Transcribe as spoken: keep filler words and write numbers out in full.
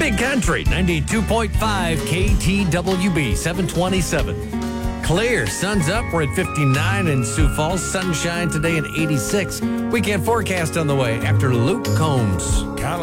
Big Country, ninety-two point five K T W B, seven twenty-seven. Clear, sun's up. We're at fifty-nine in Sioux Falls. Sunshine today at eighty-six. Weekend forecast on the way after Luke Combs.